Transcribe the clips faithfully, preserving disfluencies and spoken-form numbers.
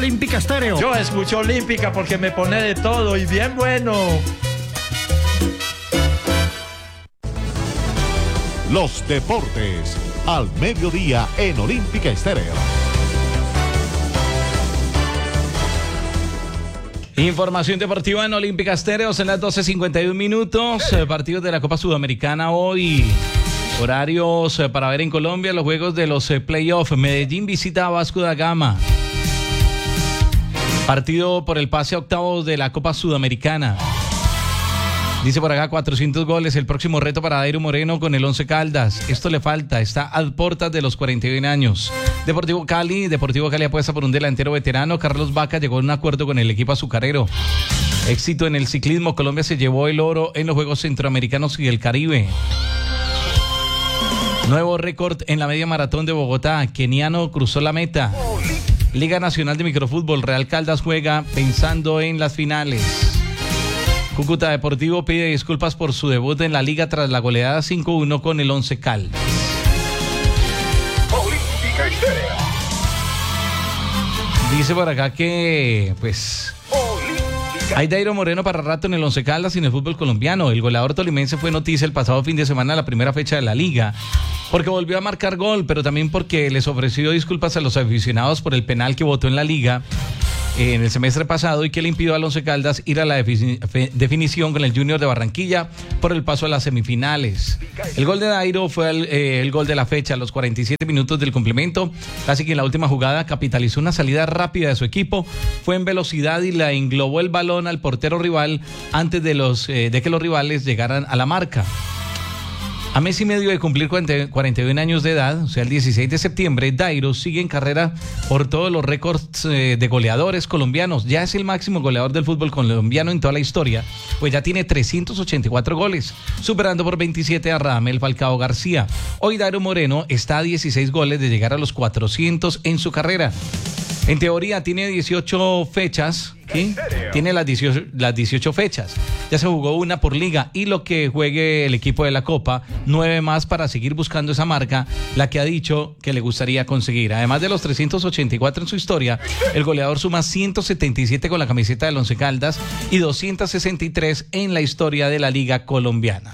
Olímpica Estéreo. Yo escucho Olímpica porque me pone de todo y bien bueno. Los deportes al mediodía en Olímpica Estéreo. Información deportiva en Olímpica Estéreo, en las doce cincuenta y un minutos. Eh, partidos de la Copa Sudamericana hoy. Horarios eh, para ver en Colombia los juegos de los eh, playoffs. Medellín visita a Vasco da Gama. Partido por el pase a octavos de la Copa Sudamericana. Dice por acá cuatrocientos goles, el próximo reto para Dairo Moreno con el Once Caldas. Esto le falta, está a puertas de los cuarenta y uno años. Deportivo Cali, Deportivo Cali apuesta por un delantero veterano. Carlos Vaca llegó a un acuerdo con el equipo azucarero. Éxito en el ciclismo, Colombia se llevó el oro en los Juegos Centroamericanos y el Caribe. Nuevo récord en la media maratón de Bogotá, keniano cruzó la meta. Liga Nacional de Microfútbol, Real Caldas juega pensando en las finales. Cúcuta Deportivo pide disculpas por su debut en la liga tras la goleada cinco uno con el Once Caldas. Olímpica Estéreo. Dice por acá que, pues, hay Dairo Moreno para rato en el Once Caldas y en el fútbol colombiano. El goleador tolimense fue noticia el pasado fin de semana, la primera fecha de la liga, porque volvió a marcar gol, pero también porque les ofreció disculpas a los aficionados por el penal que votó en la liga en el semestre pasado y que le impidió al Once Caldas ir a la definición con el Junior de Barranquilla por el paso a las semifinales. El gol de Dairo fue el, eh, el gol de la fecha a los cuarenta y siete minutos del complemento, casi que en la última jugada capitalizó una salida rápida de su equipo, fue en velocidad y la englobó el balón al portero rival antes de, los, eh, de que los rivales llegaran a la marca. A mes y medio de cumplir cuarenta y un años de edad, o sea, el dieciséis de septiembre, Dairo sigue en carrera por todos los récords eh, de goleadores colombianos. Ya es el máximo goleador del fútbol colombiano en toda la historia, pues ya tiene trescientos ochenta y cuatro goles, superando por veintisiete a Radamel Falcao García. Hoy Dairo Moreno está a dieciséis goles de llegar a los cuatrocientos en su carrera. En teoría tiene dieciocho fechas, ¿sí? Tiene las dieciocho, las dieciocho fechas. Ya se jugó una por liga y lo que juegue el equipo de la Copa, nueve más para seguir buscando esa marca, la que ha dicho que le gustaría conseguir. Además de los trescientos ochenta y cuatro en su historia, el goleador suma ciento setenta y siete con la camiseta del Once Caldas y doscientos sesenta y tres en la historia de la Liga Colombiana.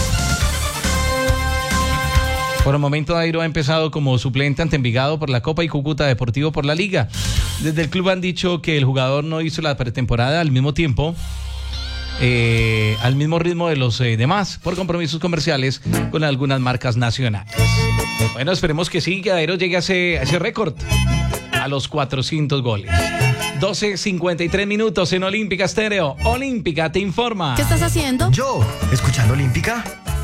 Por el momento, Dairo ha empezado como suplente ante Envigado por la Copa y Cúcuta Deportivo por la Liga. Desde el club han dicho que el jugador no hizo la pretemporada al mismo tiempo, eh, al mismo ritmo de los eh, demás, por compromisos comerciales con algunas marcas nacionales. Bueno, esperemos que sí, que Dairo llegue a ese, a ese récord, a los cuatrocientos goles. doce cincuenta y tres minutos en Olímpica Estéreo. Olímpica te informa. ¿Qué estás haciendo? Yo, escuchando Olímpica.